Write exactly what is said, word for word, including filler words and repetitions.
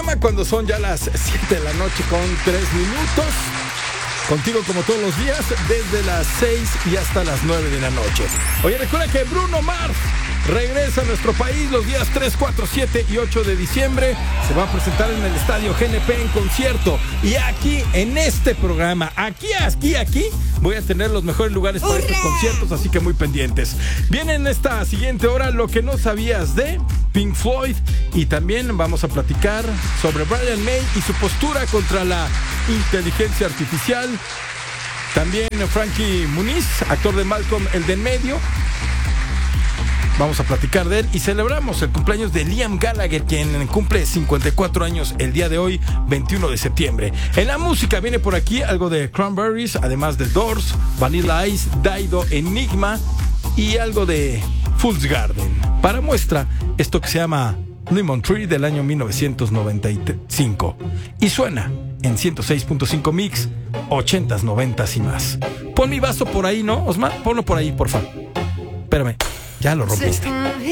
programa cuando son ya las siete de la noche con tres minutos. Contigo como todos los días, desde las seis y hasta las nueve de la noche. Oye, recuerda que Bruno Mars regresa a nuestro país los días tres, cuatro, siete y ocho de diciembre. Se va a presentar en el Estadio G N P en concierto. Y aquí, en este programa, aquí, aquí, aquí, voy a tener los mejores lugares para estos conciertos, así que muy pendientes. Viene en esta siguiente hora lo que no sabías de Pink Floyd. Y también vamos a platicar sobre Brian May y su postura contra la inteligencia artificial. También Frankie Muniz, actor de Malcolm el de en medio. Vamos a platicar de él y celebramos el cumpleaños de Liam Gallagher, quien cumple cincuenta y cuatro años el día de hoy, veintiuno de septiembre. En la música viene por aquí algo de Cranberries, además de Doors, Vanilla Ice, Dido, Enigma y algo de Fool's Garden. Para muestra, esto que se llama Lemon Tree del año mil novecientos noventa y cinco. Y suena en ciento seis punto cinco Mix, ochentas, noventas y más. Pon mi vaso por ahí, ¿no, Osma? Ponlo por ahí, porfa. Espérame, ya lo rompiste.